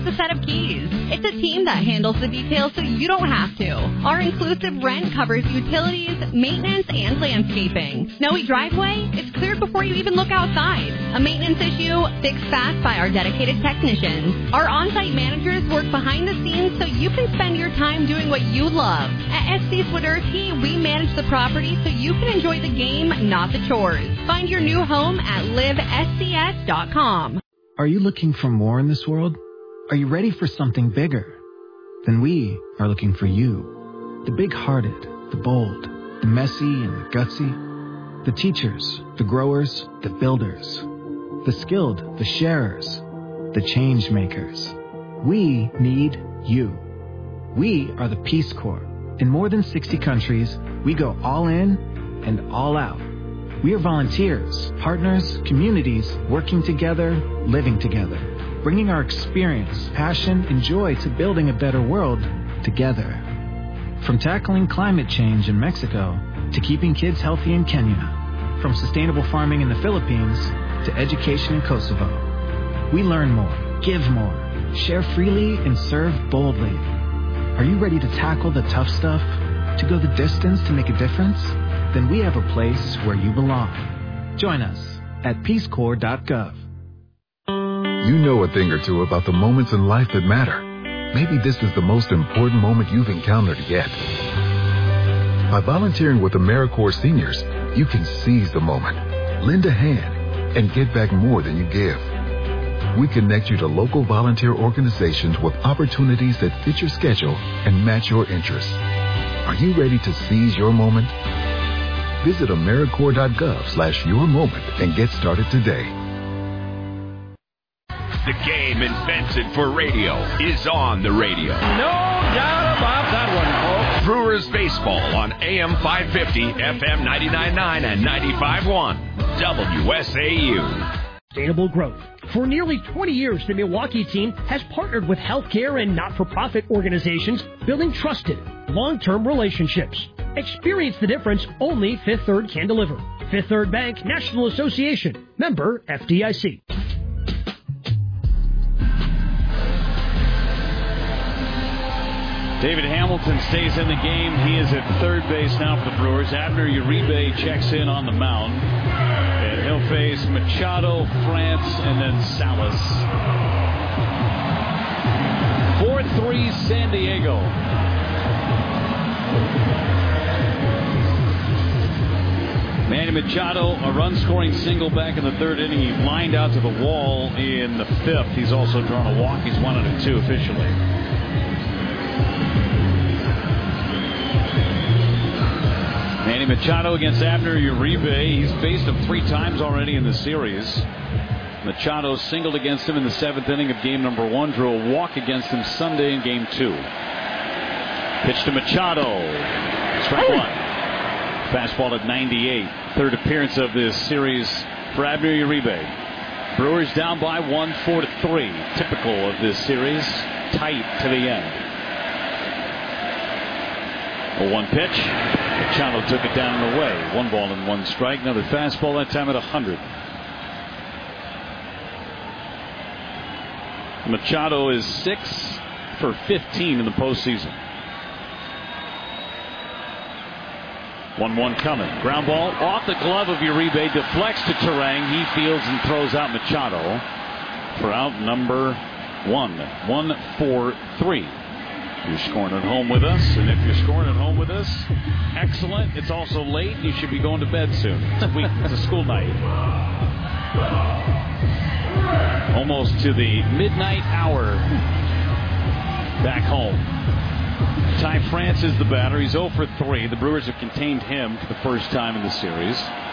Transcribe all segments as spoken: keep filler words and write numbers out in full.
a set of keys. It's a team that handles the details so you don't have to. Our inclusive rent covers utilities, maintenance, and landscaping. Snowy driveway? It's cleared before you even look outside. A maintenance issue? Fixed fast by our dedicated technicians. Our on-site managers work behind the scenes so you can spend your time doing what you love. At S C Swiderski, we manage the property so you can enjoy the game, not the chores. Find your new home at live s c s dot com. Are you looking for more in this world? Are you ready for something bigger? Then we are looking for you. The big-hearted, the bold, the messy and the gutsy. The teachers, the growers, the builders. The skilled, the sharers, the change makers. We need you. We are the Peace Corps. In more than sixty countries, we go all in and all out. We are volunteers, partners, communities, working together, living together, bringing our experience, passion, and joy to building a better world together. From tackling climate change in Mexico to keeping kids healthy in Kenya, from sustainable farming in the Philippines to education in Kosovo. We learn more, give more, share freely, and serve boldly. Are you ready to tackle the tough stuff? To go the distance to make a difference? Then we have a place where you belong. Join us at peace corps dot gov. You know a thing or two about the moments in life that matter. Maybe this is the most important moment you've encountered yet. By volunteering with AmeriCorps Seniors, you can seize the moment, lend a hand, and get back more than you give. We connect you to local volunteer organizations with opportunities that fit your schedule and match your interests. Are you ready to seize your moment? Visit AmeriCorps dot gov slash your moment and get started today. The game invented for radio is on the radio. No doubt about that one, folks. Brewers baseball on A M five fifty, F M ninety-nine point nine, and ninety-five point one. W S A U. Sustainable growth. For nearly twenty years, the Milwaukee team has partnered with healthcare and not-for-profit organizations, building trusted, long-term relationships. Experience the difference only Fifth Third can deliver. Fifth Third Bank, National Association. Member F D I C. David Hamilton stays in the game. He is at third base now for the Brewers. Abner Uribe checks in on the mound. And he'll face Machado, France, and then Salas. four three San Diego. Manny Machado, a run-scoring single back in the third inning. He lined out to the wall in the fifth. He's also drawn a walk. He's one out of two officially. Manny Machado against Abner Uribe. He's faced him three times already in the series. Machado singled against him in the seventh inning of game number one. Drew a walk against him Sunday in game two. Pitch to Machado. Strike one. Fastball at ninety-eight. Third appearance of this series for Abner Uribe. Brewers down by one, four to three. Typical of this series. Tight to the end. A one pitch. Machado took it down and away. One ball and one strike. Another fastball, that time at one hundred. Machado is six for fifteen in the postseason. one one coming. Ground ball off the glove of Uribe. Deflects to Turang. He fields and throws out Machado for out number one. one four three. You're scoring at home with us, and if you're scoring at home with us, excellent. It's also late. You should be going to bed soon. It's a week. It's a school night. Almost to the midnight hour back home. Ty France is the batter. He's oh for three. The Brewers have contained him for the first time in the series.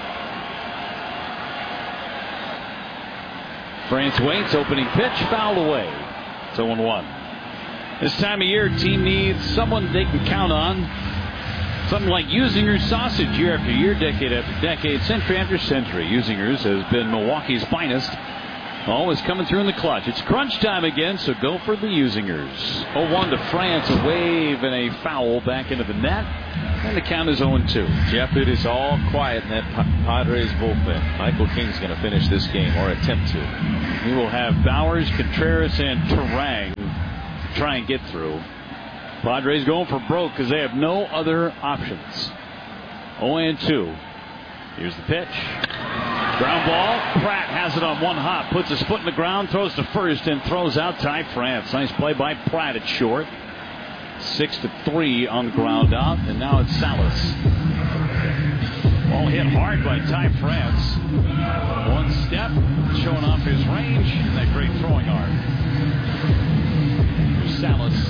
France waits. Opening pitch. Fouled away. It's oh one. This time of year, team needs someone they can count on. Something like Usinger's sausage year after year, decade after decade, century after century. Usinger's has been Milwaukee's finest. Always coming through in the clutch. It's crunch time again, so go for the Usingers. oh one to France, a wave and a foul back into the net. And the count is oh two. Jeff, it is all quiet in that Padres bullpen. Michael King's going to finish this game, or attempt to. We will have Bowers, Contreras, and Turang try and get through. Padres going for broke because they have no other options. oh and two. Here's the pitch. Ground ball. Pratt has it on one hop. Puts his foot in the ground. Throws to first and throws out Ty France. Nice play by Pratt at short. Six to three on the ground out. And now it's Salas. Ball hit hard by Ty France. One step. Showing off his range. And that great throwing arm. Here's Salas.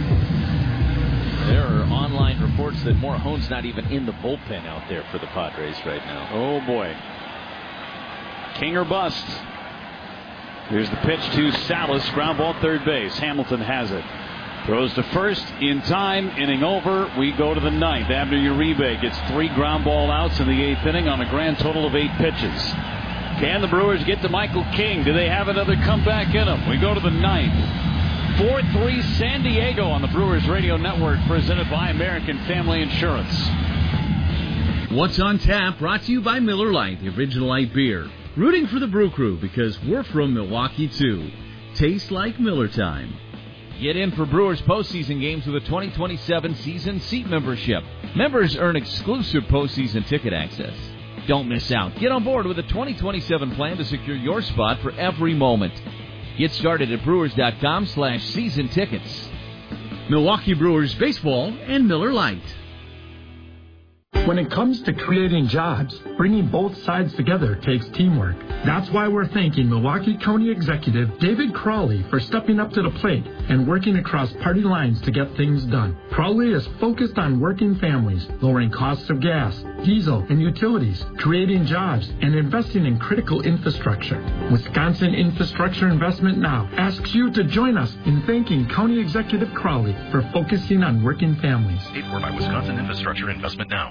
There are online reports that Morejone's not even in the bullpen out there for the Padres right now. Oh, boy. King or bust. Here's the pitch to Salas. Ground ball third base. Hamilton has it. Throws to first in time. Inning over. We go to the ninth. Abner Uribe gets three ground ball outs in the eighth inning on a grand total of eight pitches. Can the Brewers get to Michael King? Do they have another comeback in them? We go to the ninth. four three San Diego on the Brewers Radio Network, presented by American Family Insurance. What's on Tap, brought to you by Miller Lite, the original light beer. Rooting for the Brew Crew because we're from Milwaukee, too. Tastes like Miller time. Get in for Brewers postseason games with a twenty twenty-seven season seat membership. Members earn exclusive postseason ticket access. Don't miss out. Get on board with a twenty twenty-seven plan to secure your spot for every moment. Get started at brewers.com slash season tickets. Milwaukee Brewers Baseball and Miller Lite. When it comes to creating jobs, bringing both sides together takes teamwork. That's why we're thanking Milwaukee County Executive David Crawley for stepping up to the plate and working across party lines to get things done. Crawley is focused on working families, lowering costs of gas, diesel, and utilities, creating jobs, and investing in critical infrastructure. Wisconsin Infrastructure Investment Now asks you to join us in thanking County Executive Crawley for focusing on working families. Paid for by Wisconsin Infrastructure Investment Now.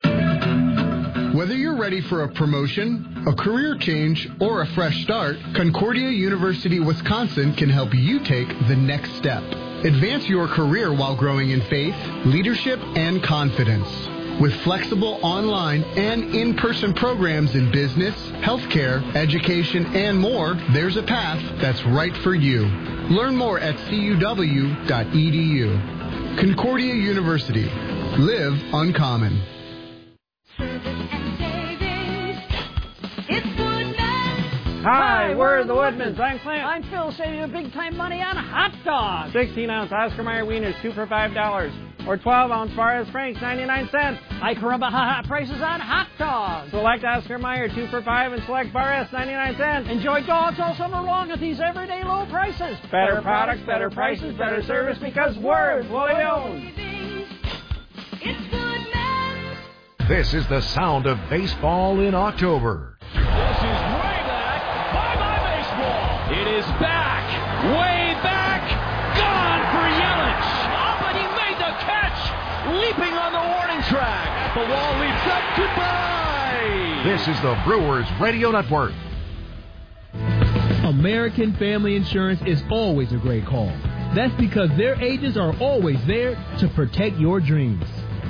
Whether you're ready for a promotion, a career change, or a fresh start, Concordia University Wisconsin can help you take the next step. Advance your career while growing in faith, leadership, and confidence. With flexible online and in-person programs in business, healthcare, education, and more, there's a path that's right for you. Learn more at c u w dot e d u. Concordia University. Live uncommon. Hi, we're the Woodmans. I'm Clint. I'm Phil, saving you big time money on hot dogs. sixteen ounce Oscar Mayer wieners, two for five dollars. Or twelve ounce Barres Franks, ninety-nine cents. Hi, Caramba, ha ha, prices on hot dogs. Select Oscar Mayer, two for five, and select Barres, ninety-nine cents. Enjoy dogs all summer long at these everyday low prices. Better, better products, better prices, better service, because we're fully owned. It's Woodmans. This is the sound of baseball in October. This is way back. Bye-bye baseball. It is back. Way back. Gone for Yelich. Oh, but he made the catch. Leaping on the warning track. At the wall, leaps up. Goodbye. This is the Brewers Radio Network. American Family Insurance is always a great call. That's because their agents are always there to protect your dreams.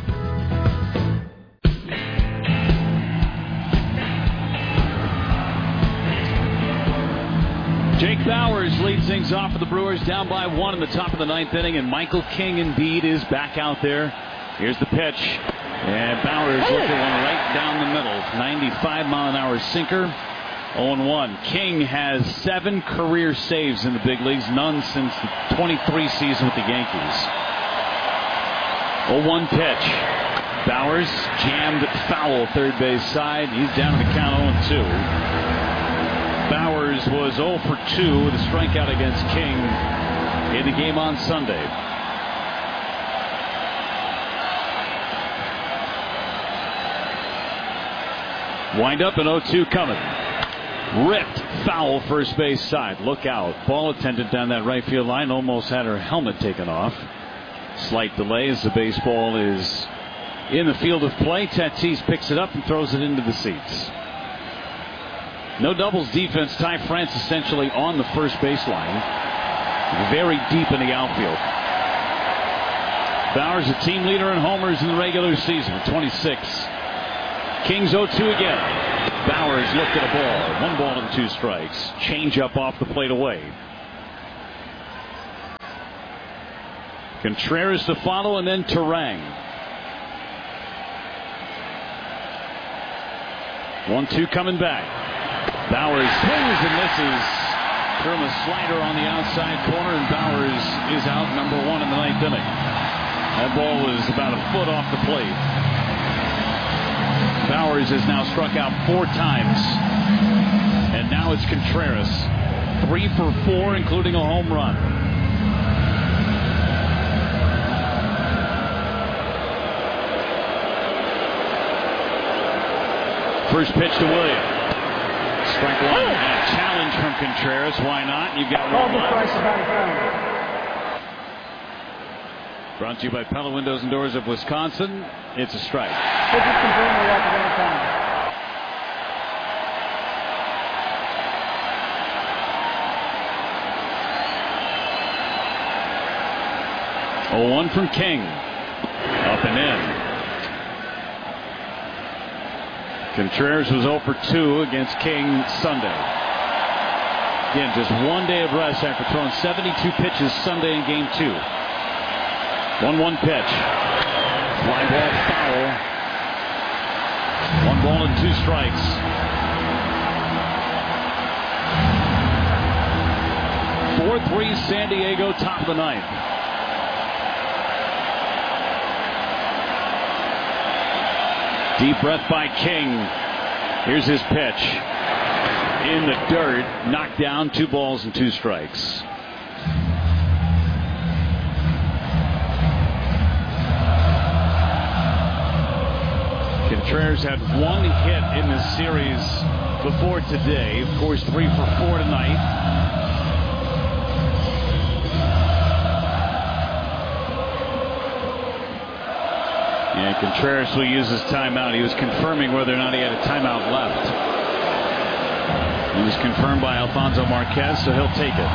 Jake Bowers leads things off for the Brewers, down by one in the top of the ninth inning, and Michael King indeed is back out there. Here's the pitch, and Bowers looking one right down the middle. ninety-five mile an hour sinker, oh and one. King has seven career saves in the big leagues, none since the twenty-three season with the Yankees. oh one pitch. Bowers jammed foul third base side. He's down to the count oh and two. Bowers was oh for two with a strikeout against King in the game on Sunday. Wind up and oh two coming. Ripped foul first base side. Look out. Ball attendant down that right field line almost had her helmet taken off. Slight delay as the baseball is in the field of play. Tatis picks it up and throws it into the seats. No doubles defense. Ty France essentially on the first baseline. Very deep in the outfield. Bowers a team leader in homers in the regular season with twenty-six. Kings oh two again. Bowers looked at a ball. One ball and two strikes. Change up off the plate away. Contreras to follow, and then Turang. one two coming back. Bowers swings and misses. Threw him a slider on the outside corner, and Bowers is out number one in the ninth inning. That ball was about a foot off the plate. Bowers has now struck out four times. And now it's Contreras. Three for four, including a home run. First pitch to William. Strike one. A challenge from Contreras. Why not? You've got one left. Brought to you by Pella Windows and Doors of Wisconsin. It's a strike. oh one from King. Up and in. Contreras was oh for two against King Sunday. Again, just one day of rest after throwing seventy-two pitches Sunday in game two. one one pitch. Fly ball foul. One ball and two strikes. four three San Diego, top of the ninth. Deep breath by King. Here's his pitch. In the dirt. Knocked down. Two balls and two strikes. Contreras had one hit in this series before today. Of course, three for four tonight. And Contreras will use his timeout. He was confirming whether or not he had a timeout left. It was confirmed by Alfonso Marquez, so he'll take it.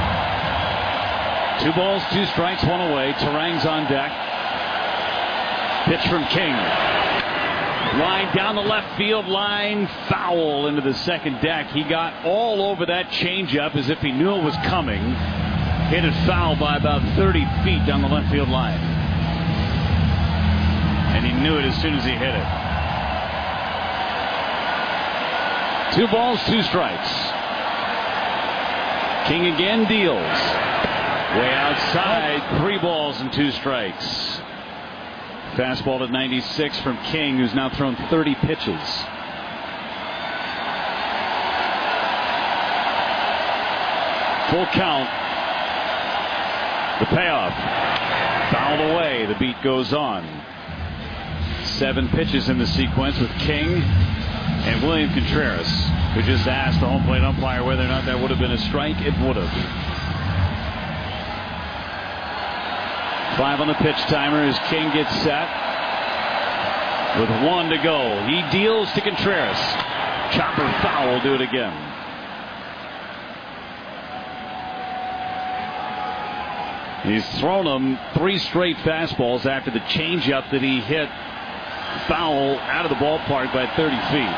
Two balls, two strikes, one away. Turang's on deck. Pitch from King. Line down the left field line, foul into the second deck. He got all over that changeup as if he knew it was coming. Hit it foul by about thirty feet down the left field line. And he knew it as soon as he hit it. Two balls, two strikes. King again deals. Way outside, three balls and two strikes. Fastball at ninety-six from King, who's now thrown thirty pitches. Full count. The payoff. Fouled away. The beat goes on. Seven pitches in the sequence with King and William Contreras, who just asked the home plate umpire whether or not that would have been a strike. It would have. Five on the pitch timer as King gets set. With one to go. He deals to Contreras. Chopper foul. Do it again. He's thrown him three straight fastballs after the changeup that he hit foul out of the ballpark by thirty feet.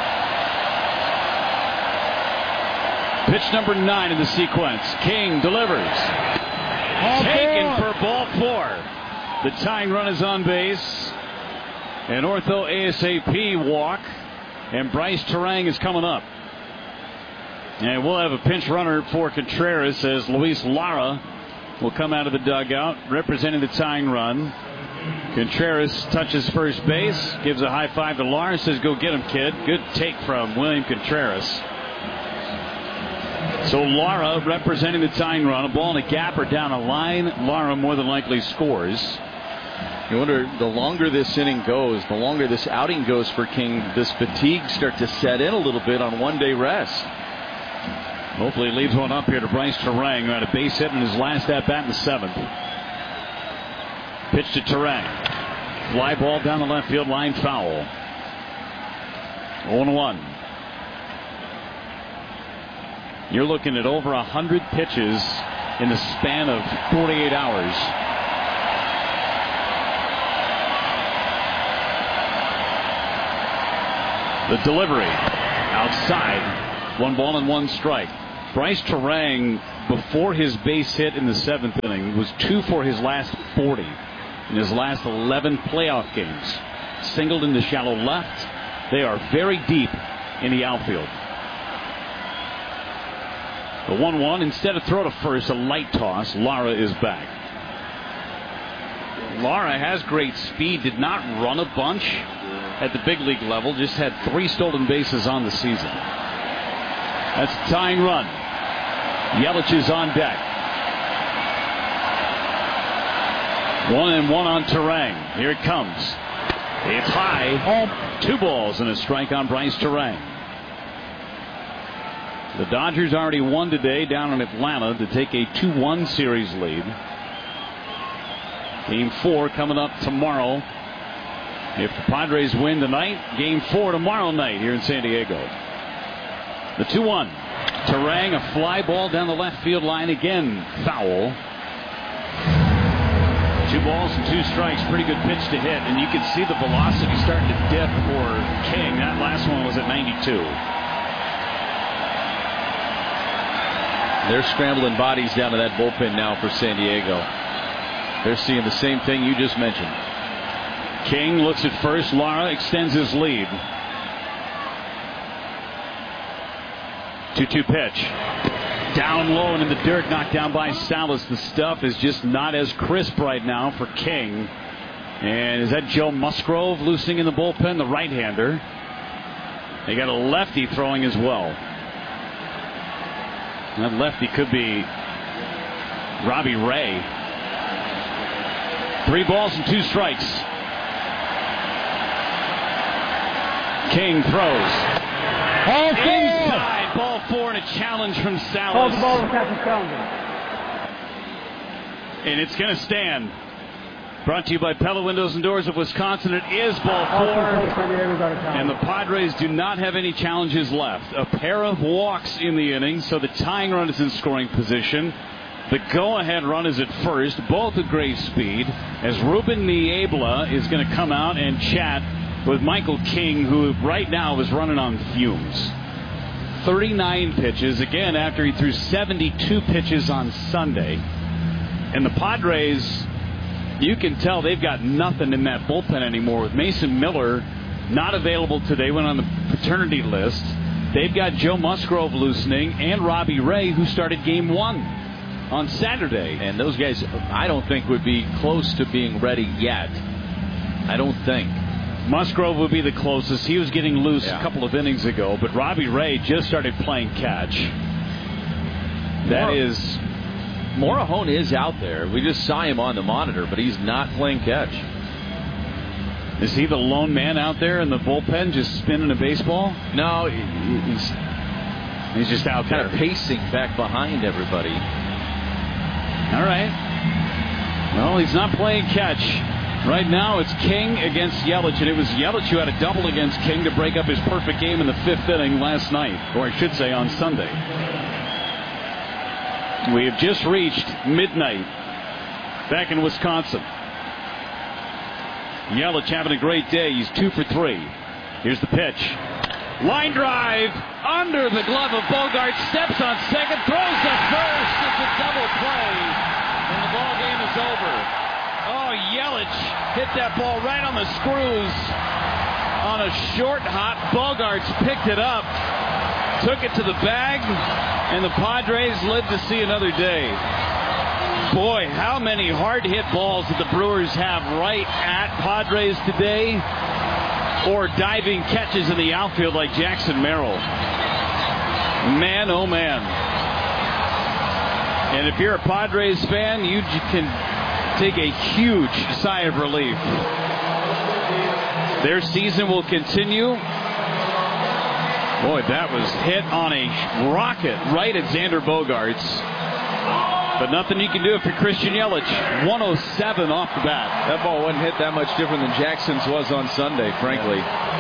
Pitch number nine in the sequence. King delivers. Taken for ball four. The tying run is on base. An ortho ASAP walk. And Bryce Turang is coming up. And we'll have a pinch runner for Contreras as Luis Lara will come out of the dugout representing the tying run. Contreras touches first base, gives a high five to Lara, says, "Go get him, kid." Good take from William Contreras. So Lara representing the tying run, a ball and a gapper down a line. Lara more than likely scores. You wonder, the longer this inning goes, the longer this outing goes for King, does fatigue start to set in a little bit on one day rest? Hopefully he leaves one up here to Bryce Turang, who had a base hit in his last at bat in the seventh. Pitch to Turang. Fly ball down the left field line, foul. oh one. You're looking at over one hundred pitches in the span of forty-eight hours. The delivery outside. One ball and one strike. Bryce Turang, before his base hit in the seventh inning, was two for his last forty in his last eleven playoff games. Singled into shallow left. They are very deep in the outfield. The one one, instead of throw to first, a light toss. Lara is back. Lara has great speed, did not run a bunch at the big league level, just had three stolen bases on the season. That's a tying run. Yelich is on deck. One and one on Turang. Here it comes. It's high. Two balls and a strike on Bryce Turang. The Dodgers already won today down in Atlanta to take a two one series lead. Game four coming up tomorrow. If the Padres win tonight, game four tomorrow night here in San Diego. The two one. Turang, a fly ball down the left field line again. Foul. Two balls and two strikes. Pretty good pitch to hit. And you can see the velocity starting to dip for King. That last one was at ninety-two. They're scrambling bodies down to that bullpen now for San Diego. They're seeing the same thing you just mentioned. King looks at first. Lara extends his lead. two two pitch. Down low and in the dirt, knocked down by Salas. The stuff is just not as crisp right now for King. And is that Joe Musgrove loosing in the bullpen, the right-hander? They got a lefty throwing as well. That lefty could be Robbie Ray. Three balls and two strikes. King throws. Ball Inside, ball four, and a challenge from Salas. Ball, ball, catches challenger. And it's going to stand. Brought to you by Pella Windows and Doors of Wisconsin. It is ball four. And the Padres do not have any challenges left. A pair of walks in the inning, so the tying run is in scoring position. The go-ahead run is at first, both at great speed, as Ruben Niebla is going to come out and chat with Michael King, who right now is running on fumes. thirty-nine pitches, again, after he threw seventy-two pitches on Sunday. And the Padres, you can tell they've got nothing in that bullpen anymore. With Mason Miller not available today, went on the paternity list. They've got Joe Musgrove loosening and Robbie Ray, who started game one on Saturday. And those guys, I don't think, would be close to being ready yet. I don't think. Musgrove would be the closest. He was getting loose yeah. a couple of innings ago, but Robbie Ray just started playing catch. That Mor- is... Morahone is out there. We just saw him on the monitor, but he's not playing catch. Is he the lone man out there in the bullpen just spinning a baseball? No, he's he's just out kind there. of pacing back behind everybody. All right. Well, he's not playing catch. Right now, it's King against Yelich, and it was Yelich who had a double against King to break up his perfect game in the fifth inning last night, or I should say on Sunday. We have just reached midnight back in Wisconsin. Yelich having a great day. He's two for three. Here's the pitch. Line drive under the glove of Bogart. Steps on second. Throws to first. It's a double play. And the ball game is over. Oh, Yelich hit that ball right on the screws. On a short hop. Bogarts picked it up. Took it to the bag. And the Padres live to see another day. Boy, how many hard-hit balls did the Brewers have right at Padres today? Or diving catches in the outfield like Jackson Merrill. Man, oh man. And if you're a Padres fan, you can take a huge sigh of relief. Their season will continue. Boy, that was hit on a rocket right at Xander Bogaerts. But nothing you can do if you're Christian Yelich. one oh seven off the bat. That ball wasn't hit that much different than Jackson's was on Sunday, frankly.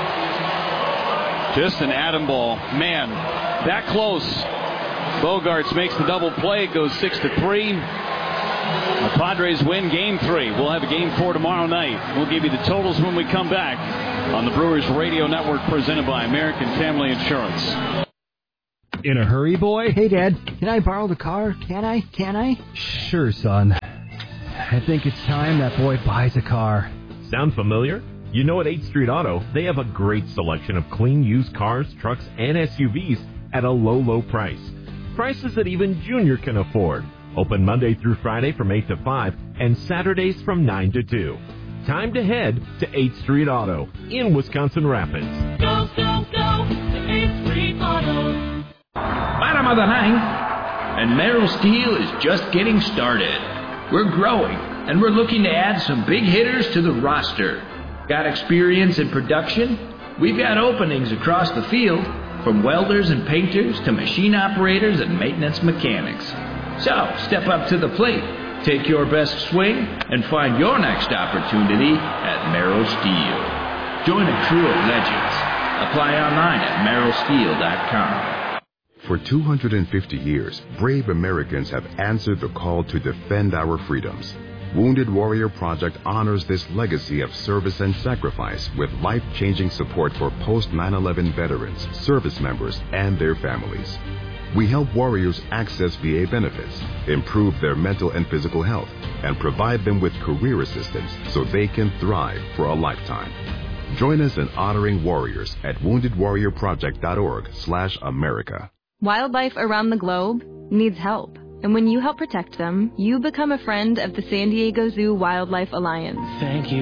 Just an atom ball. Man, that close. Bogaerts makes the double play. It goes six to three. The Padres win game three. We'll have a game four tomorrow night. We'll give you the totals when we come back on the Brewers Radio Network, presented by American Family Insurance. In a hurry, boy? Hey, Dad, can I borrow the car? Can I? Can I? Sure, son. I think it's time that boy buys a car. Sound familiar? You know, at eighth Street Auto, they have a great selection of clean used cars, trucks, and S U Vs at a low, low price. Prices that even Junior can afford. Open Monday through Friday from eight to five and Saturdays from nine to two. Time to head to eighth Street Auto in Wisconsin Rapids. Go, go, go to eighth Street Auto. Bottom of the ninth, and Merrill Steel is just getting started. We're growing, and we're looking to add some big hitters to the roster. Got experience in production? We've got openings across the field, from welders and painters to machine operators and maintenance mechanics. So, step up to the plate, take your best swing, and find your next opportunity at Merrill Steel. Join a crew of legends. Apply online at merrill steel dot com. For two hundred fifty years, brave Americans have answered the call to defend our freedoms. Wounded Warrior Project honors this legacy of service and sacrifice with life-changing support for post nine eleven veterans, service members, and their families. We help warriors access V A benefits, improve their mental and physical health, and provide them with career assistance so they can thrive for a lifetime. Join us in honoring warriors at wounded warrior project dot org slash America. Wildlife around the globe needs help. And when you help protect them, you become a friend of the San Diego Zoo Wildlife Alliance. Thank you